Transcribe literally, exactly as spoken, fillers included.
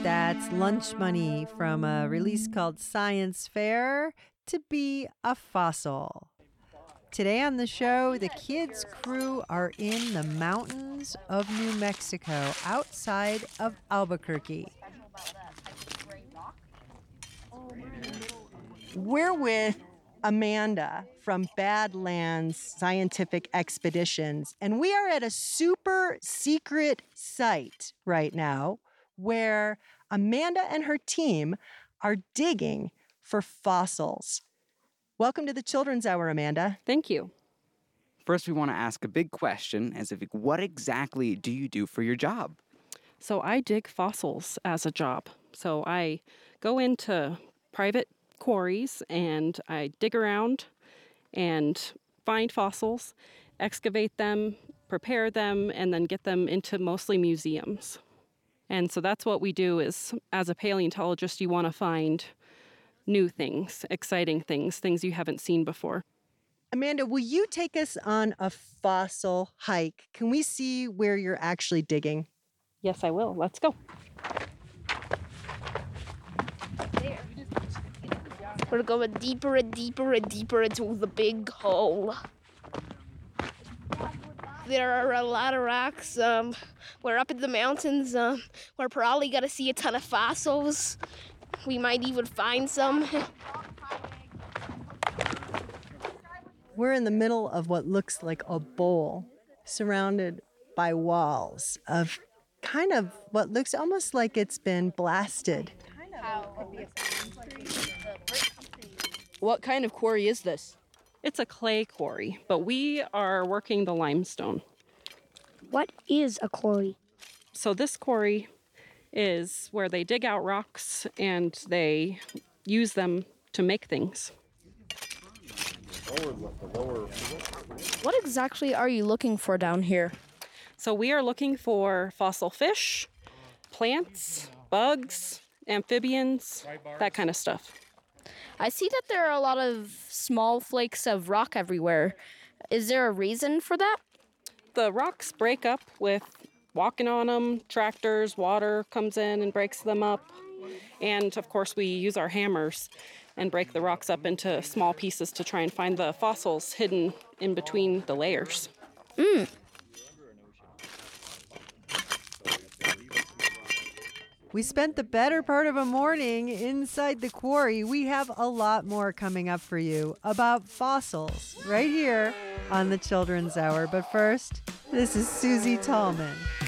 That's lunch money from a release called Science Fair to be a fossil. Today on the show, the kids' crew are in the mountains of New Mexico, outside of Albuquerque. We're with Amanda from Badlands Scientific Expeditions, and we are at a super secret site right now where Amanda and her team are digging for fossils. Welcome to the Children's Hour, Amanda. Thank you. First, we want to ask a big question, as if, what exactly do you do for your job? So I dig fossils as a job. So I go into private quarries and I dig around and find fossils, excavate them, prepare them, and then get them into mostly museums. And so that's what we do is, as a paleontologist, you want to find new things, exciting things, things you haven't seen before. Amanda, will you take us on a fossil hike? Can we see where you're actually digging? Yes, I will. Let's go. We're going deeper and deeper and deeper into the big hole. There are a lot of rocks. Um, we're up in the mountains. Um, we're probably going to see a ton of fossils. We might even find some. We're in the middle of what looks like a bowl, surrounded by walls of kind of what looks almost like it's been blasted. What kind of quarry is this? It's a clay quarry, but we are working the limestone. What is a quarry? So this quarry is where they dig out rocks and they use them to make things. What exactly are you looking for down here? So we are looking for fossil fish, plants, bugs, amphibians, that kind of stuff. I see that there are a lot of small flakes of rock everywhere. Is there a reason for that? The rocks break up with walking on them, tractors, water comes in and breaks them up. And of course we use our hammers and break the rocks up into small pieces to try and find the fossils hidden in between the layers. Mm. We spent the better part of a morning inside the quarry. We have a lot more coming up for you about fossils right here on the Children's Hour. But first, this is Susie Tallman.